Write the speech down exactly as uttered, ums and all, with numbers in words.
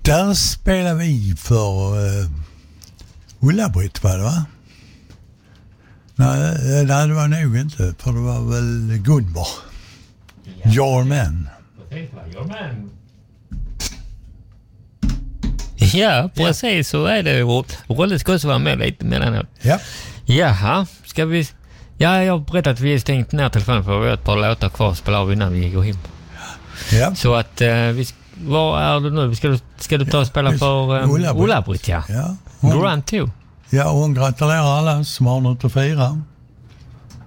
Där spelade vi för uh, Ulla-Britt, var det va? Nej, nej, det var nog inte, för det var väl Gunvor. Ja. Your man. Your man. Ja, precis, så är det. Rolle ska också vara med lite mellanåt. Ja. Jaha, ska vi... Ja, jag har berättat att vi är stängt ner telefonen för vi har ett par låtar kvar att spela av innan vi går hem. Ja. Så att, eh, vi, vad är det nu? Ska du, ska du ta och spela för um, Ulla-Britt? Ja. Ja. Hon, Grand två. Ja, hon gratulerar alla som har något att fira.